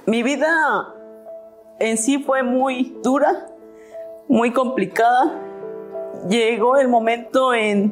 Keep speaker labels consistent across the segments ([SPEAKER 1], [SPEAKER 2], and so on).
[SPEAKER 1] Mi vida en sí fue muy dura, muy complicada. Llegó el momento en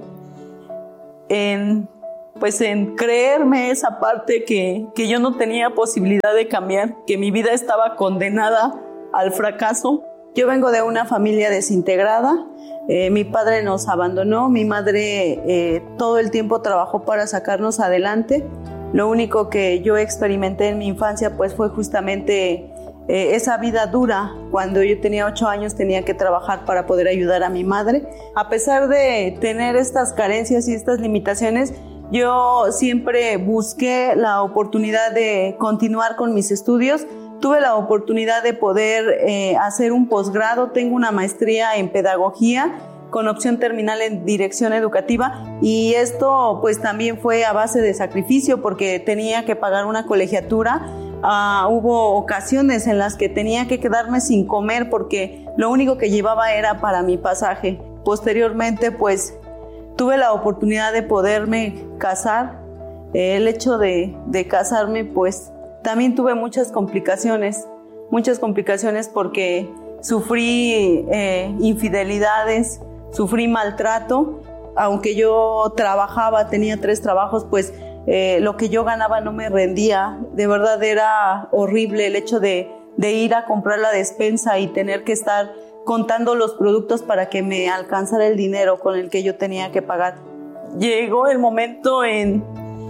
[SPEAKER 1] creerme esa parte que yo no tenía posibilidad de cambiar, que mi vida estaba condenada al fracaso. Yo vengo de una familia desintegrada. Mi padre nos abandonó, mi madre todo el tiempo trabajó para sacarnos adelante. Lo único que yo experimenté en mi infancia pues fue justamente esa vida dura. Cuando yo tenía 8 años tenía que trabajar para poder ayudar a mi madre. A pesar de tener estas carencias y estas limitaciones, yo siempre busqué la oportunidad de continuar con mis estudios. Tuve la oportunidad de poder hacer un posgrado. Tengo una maestría en pedagogía con opción terminal en dirección educativa, y esto pues también fue a base de sacrificio porque tenía que pagar una colegiatura. Hubo ocasiones en las que tenía que quedarme sin comer porque lo único que llevaba era para mi pasaje. Posteriormente pues tuve la oportunidad de poderme casar. El hecho de casarme pues también tuve muchas complicaciones porque sufrí infidelidades, sufrí maltrato. Aunque yo trabajaba, tenía 3 trabajos, pues lo que yo ganaba no me rendía. De verdad era horrible el hecho de ir a comprar la despensa y tener que estar contando los productos para que me alcanzara el dinero con el que yo tenía que pagar. Llegó el momento en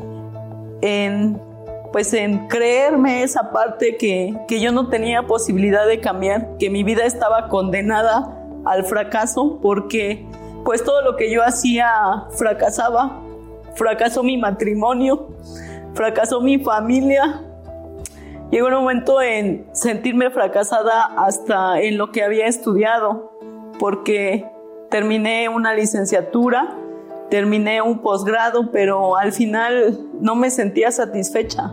[SPEAKER 1] creerme esa parte que yo no tenía posibilidad de cambiar, que mi vida estaba condenada al fracaso porque pues todo lo que yo hacía fracasaba. Fracasó mi matrimonio, fracasó mi familia. Llegó un momento en sentirme fracasada hasta en lo que había estudiado, porque terminé una licenciatura, terminé un posgrado, pero al final no me sentía satisfecha.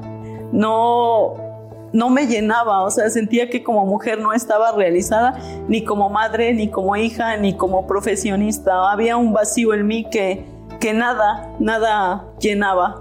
[SPEAKER 1] No me llenaba, o sea, sentía que como mujer no estaba realizada, ni como madre, ni como hija, ni como profesionista. Había un vacío en mí que nada llenaba.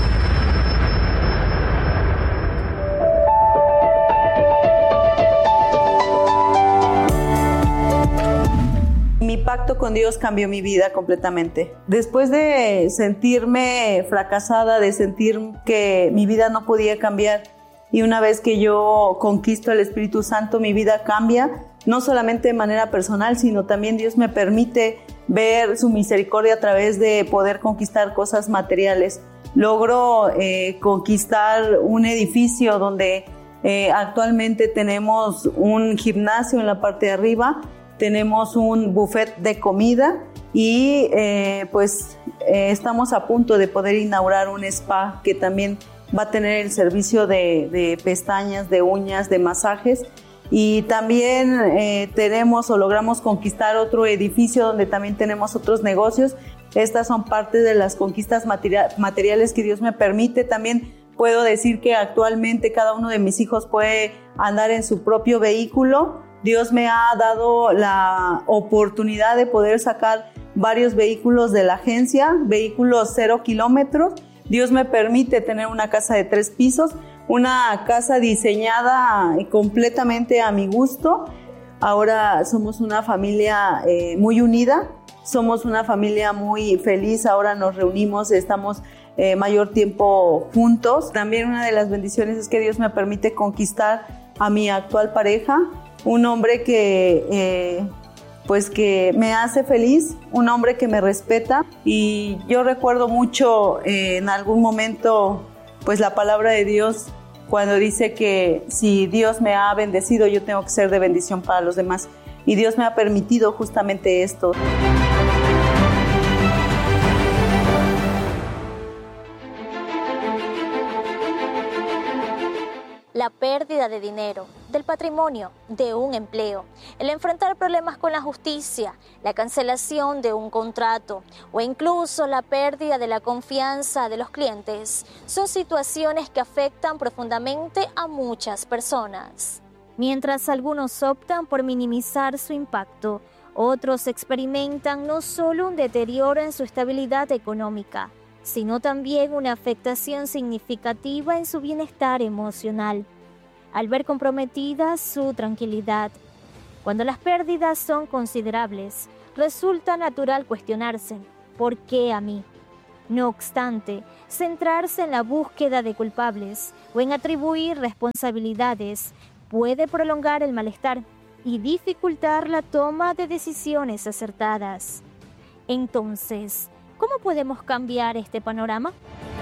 [SPEAKER 1] Mi pacto con Dios cambió mi vida completamente. Después de sentirme fracasada, de sentir que mi vida no podía cambiar, y una vez que yo conquisto el Espíritu Santo, mi vida cambia, no solamente de manera personal, sino también Dios me permite ver su misericordia a través de poder conquistar cosas materiales. Logro conquistar un edificio donde actualmente tenemos un gimnasio en la parte de arriba, tenemos un buffet de comida y estamos a punto de poder inaugurar un spa que también va a tener el servicio de pestañas, de uñas, de masajes. Y también logramos conquistar otro edificio donde también tenemos otros negocios. Estas son parte de las conquistas materiales que Dios me permite. También puedo decir que actualmente cada uno de mis hijos puede andar en su propio vehículo. Dios me ha dado la oportunidad de poder sacar varios vehículos de la agencia, vehículos 0 kilómetros. Dios me permite tener una casa de 3 pisos, una casa diseñada completamente a mi gusto. Ahora somos una familia muy unida, somos una familia muy feliz. Ahora nos reunimos, estamos mayor tiempo juntos. También una de las bendiciones es que Dios me permite conquistar a mi actual pareja, un hombre que me hace feliz, un hombre que me respeta. Y yo recuerdo mucho en algún momento pues la palabra de Dios cuando dice que si Dios me ha bendecido, yo tengo que ser de bendición para los demás. Y Dios me ha permitido justamente esto.
[SPEAKER 2] La pérdida de dinero, del patrimonio, de un empleo, el enfrentar problemas con la justicia, la cancelación de un contrato o incluso la pérdida de la confianza de los clientes son situaciones que afectan profundamente a muchas personas. Mientras algunos optan por minimizar su impacto, otros experimentan no solo un deterioro en su estabilidad económica, sino también una afectación significativa en su bienestar emocional. al ver comprometida su tranquilidad. Cuando las pérdidas son considerables, resulta natural cuestionarse, ¿por qué a mí? No obstante, centrarse en la búsqueda de culpables o en atribuir responsabilidades puede prolongar el malestar y dificultar la toma de decisiones acertadas. Entonces, ¿cómo podemos cambiar este panorama?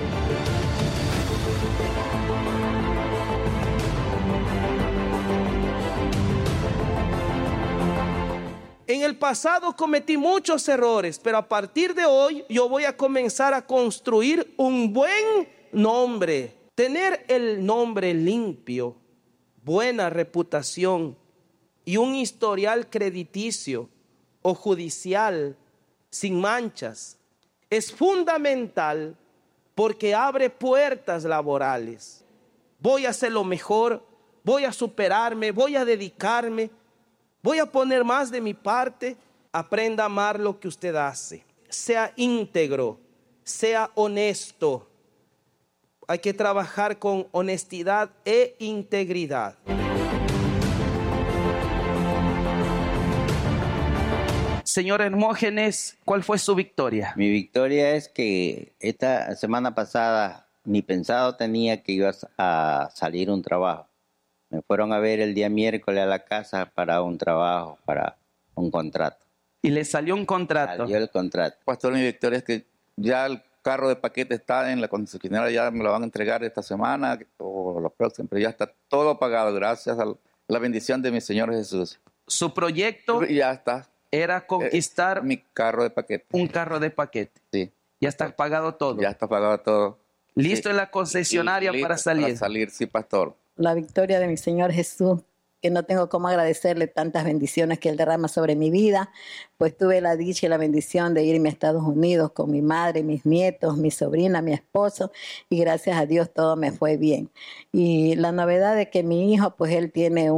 [SPEAKER 3] En el pasado cometí muchos errores, pero a partir de hoy yo voy a comenzar a construir un buen nombre. Tener el nombre limpio, buena reputación y un historial crediticio o judicial sin manchas es fundamental porque abre puertas laborales. Voy a hacer lo mejor, voy a superarme, voy a dedicarme. Voy a poner más de mi parte. Aprenda a amar lo que usted hace. Sea íntegro, sea honesto. Hay que trabajar con honestidad e integridad. Señor Hermógenes, ¿cuál fue su victoria?
[SPEAKER 4] Mi victoria es que esta semana pasada ni pensado tenía que iba a salir un trabajo. Me fueron a ver el día miércoles a la casa para un trabajo, para un contrato.
[SPEAKER 3] ¿Y le salió un contrato?
[SPEAKER 4] Salió el contrato.
[SPEAKER 5] Pastor, mi victoria es que ya el carro de paquete está en la concesionaria, ya me lo van a entregar esta semana o la próxima, pero ya está todo pagado gracias a la bendición de mi Señor Jesús.
[SPEAKER 3] Su proyecto
[SPEAKER 5] ya está.
[SPEAKER 3] Era conquistar
[SPEAKER 5] mi carro de paquete.
[SPEAKER 3] Un carro de paquete.
[SPEAKER 5] Sí.
[SPEAKER 3] Ya está pagado todo.
[SPEAKER 5] Ya está pagado todo.
[SPEAKER 3] ¿Listo
[SPEAKER 5] sí.
[SPEAKER 3] en la concesionaria para salir?
[SPEAKER 5] Para salir, sí, pastor.
[SPEAKER 6] La victoria de mi Señor Jesús, que no tengo cómo agradecerle tantas bendiciones que Él derrama sobre mi vida, pues tuve la dicha y la bendición de irme a Estados Unidos con mi madre, mis nietos, mi sobrina, mi esposo, y gracias a Dios todo me fue bien. Y la novedad de que mi hijo, pues él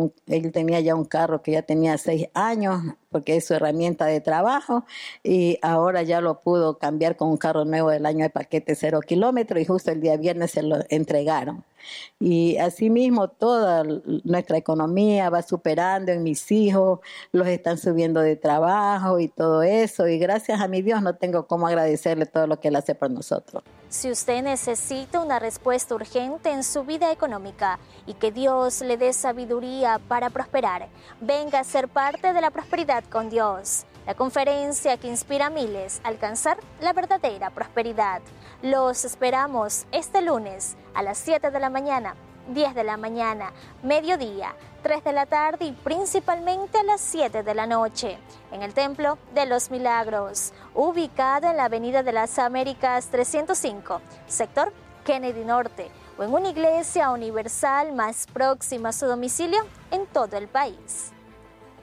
[SPEAKER 6] tenía ya un carro que ya tenía 6 años, porque es su herramienta de trabajo, y ahora ya lo pudo cambiar con un carro nuevo del año de paquete 0 kilómetros, y justo el día viernes se lo entregaron. Y asimismo toda nuestra economía va superando en mis hijos, los están subiendo de trabajo y todo eso, y gracias a mi Dios no tengo cómo agradecerle todo lo que Él hace por nosotros.
[SPEAKER 2] Si usted necesita una respuesta urgente en su vida económica y que Dios le dé sabiduría para prosperar, venga a ser parte de la prosperidad con Dios, la conferencia que inspira a miles a alcanzar la verdadera prosperidad. Los esperamos este lunes a las 7 de la mañana, 10 de la mañana, mediodía, 3 de la tarde y principalmente a las 7 de la noche, en el Templo de los Milagros, ubicado en la Avenida de las Américas 305, sector Kennedy Norte, o en una iglesia universal más próxima a su domicilio en todo el país.